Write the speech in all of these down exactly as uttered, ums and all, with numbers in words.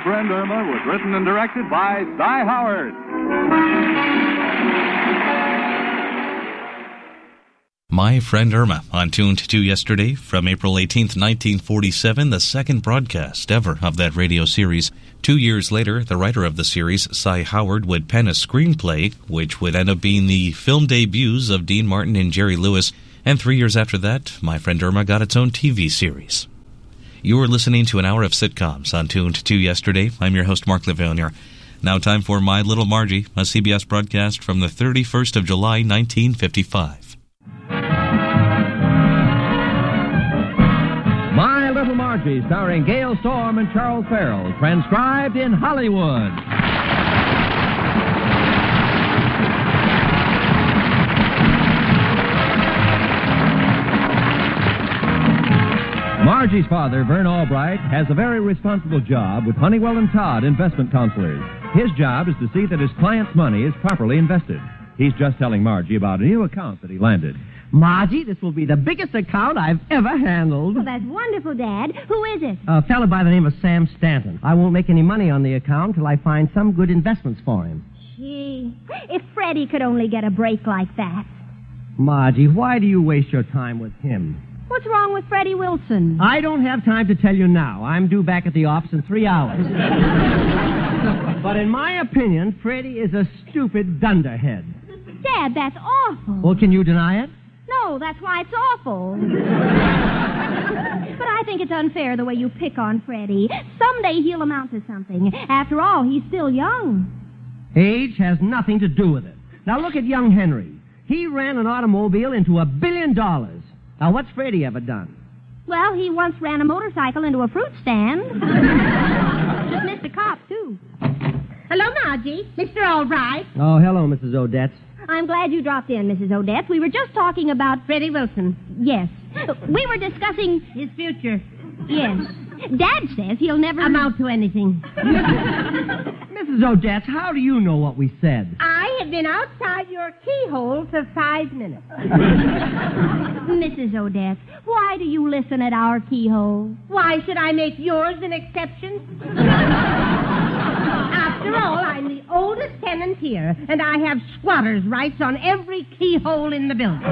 Friend Irma was written and directed by Cy Howard. My Friend Irma, on Tuned to Yesterday from April eighteenth, nineteen forty-seven, the second broadcast ever of that radio series. Two years later, the writer of the series, Cy Howard, would pen a screenplay, which would end up being the film debuts of Dean Martin and Jerry Lewis. And three years after that, My Friend Irma got its own T V series. You are listening to an hour of sitcoms on Tuned to Yesterday. I'm your host, Mark Levonier. Now time for My Little Margie, a C B S broadcast from the thirty-first of July, nineteen fifty-five. My Little Margie, starring Gail Storm and Charles Farrell, transcribed in Hollywood. Margie's father, Vern Albright, has a very responsible job with Honeywell and Todd Investment Counselors. His job is to see that his client's money is properly invested. He's just telling Margie about a new account that he landed. Margie, this will be the biggest account I've ever handled. Well, that's wonderful, Dad. Who is it? A fellow by the name of Sam Stanton. I won't make any money on the account till I find some good investments for him. Gee, if Freddie could only get a break like that. Margie, why do you waste your time with him? What's wrong with Freddie Wilson? I don't have time to tell you now. I'm due back at the office in three hours. But in my opinion, Freddie is a stupid dunderhead. Dad, that's awful. Well, can you deny it? No, that's why it's awful. But I think it's unfair the way you pick on Freddie. Someday he'll amount to something. After all, he's still young. Age has nothing to do with it. Now look at young Henry. He ran an automobile into a billion dollars. Now what's Freddie ever done? Well, he once ran a motorcycle into a fruit stand. Just missed a cop, too. Hello, Margie. Mister Albright. Oh, hello, Missus Odette. I'm glad you dropped in, Missus Odette. We were just talking about Freddie Wilson. Yes. We were discussing his future. Yes. Dad says he'll never amount to anything. Missus Odette, how do you know what we said? I have been outside your keyhole for five minutes. Missus Odette, why do you listen at our keyhole? Why should I make yours an exception? After all, I'm the oldest tenant here, and I have squatter's rights on every keyhole in the building.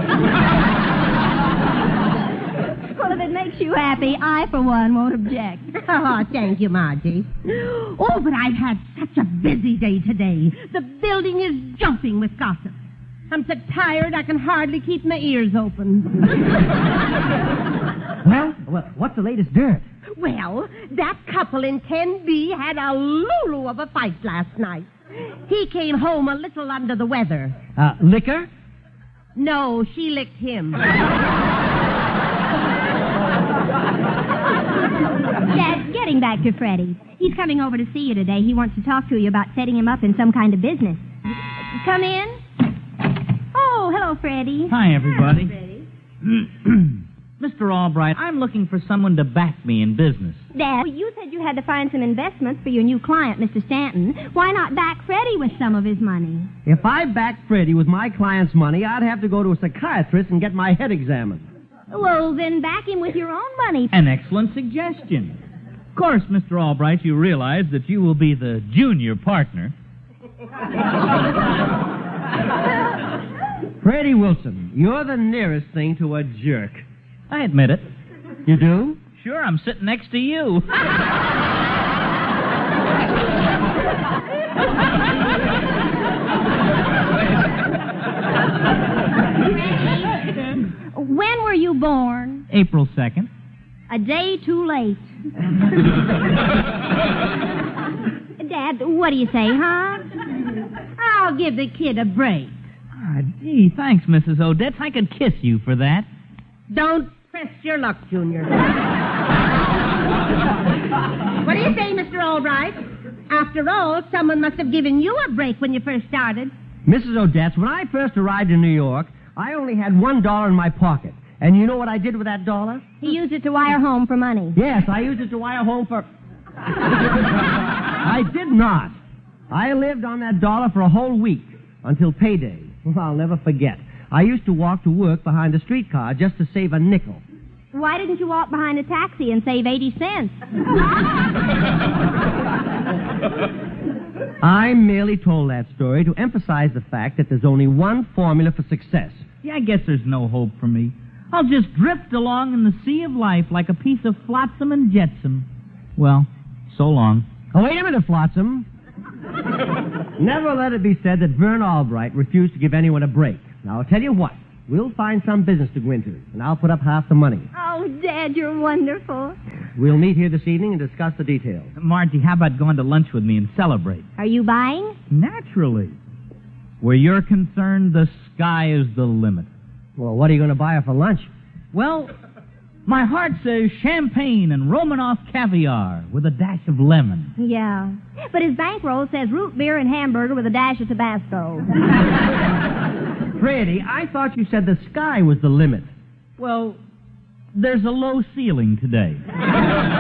Well, if it makes you happy, I, for one, won't object. Oh, thank you, Margie. Oh, but I've had such a busy day today. The building is jumping with gossip. I'm so tired I can hardly keep my ears open. Well, well, what's the latest dirt? Well, that couple in ten B had a lulu of a fight last night. He came home a little under the weather. Uh, liquor? No, she licked him. Dad, getting back to Freddie. He's coming over to see you today. He wants to talk to you about setting him up in some kind of business. Come in. Oh, hello, Freddie. Hi, everybody. Hi, Freddie. Mister Albright, I'm looking for someone to back me in business. Dad, you said you had to find some investments for your new client, Mister Stanton. Why not back Freddie with some of his money? If I backed Freddie with my client's money, I'd have to go to a psychiatrist and get my head examined. Well, then back him with your own money. An excellent suggestion. Of course, Mister Albright, you realize that you will be the junior partner. Freddie Wilson, you're the nearest thing to a jerk. I admit it. You do? Sure, I'm sitting next to you. When were you born? April second. A day too late. Dad, what do you say, huh? I'll give the kid a break. Ah, gee, thanks, Missus Odette. I could kiss you for that. Don't press your luck, Junior. What do you say, Mister Albright? After all, someone must have given you a break when you first started. Missus Odette, when I first arrived in New York, I only had one dollar in my pocket. And you know what I did with that dollar? He used it to wire home for money. Yes, I used it to wire home for... I did not. I lived on that dollar for a whole week until payday. Well, I'll never forget. I used to walk to work behind a streetcar just to save a nickel. Why didn't you walk behind a taxi and save eighty cents? I merely told that story to emphasize the fact that there's only one formula for success. Yeah, I guess there's no hope for me. I'll just drift along in the sea of life like a piece of flotsam and jetsam. Well, so long. Oh, wait a minute, Flotsam. Never let it be said that Vern Albright refused to give anyone a break. Now, I'll tell you what. We'll find some business to go into, and I'll put up half the money. Oh, Dad, you're wonderful. We'll meet here this evening and discuss the details. Margie, how about going to lunch with me and celebrate? Are you buying? Naturally. Where you're concerned, the sky is the limit. Well, what are you going to buy her for lunch? Well, my heart says champagne and Romanoff caviar with a dash of lemon. Yeah. But his bankroll says root beer and hamburger with a dash of Tabasco. Freddie, I thought you said the sky was the limit. Well, there's a low ceiling today.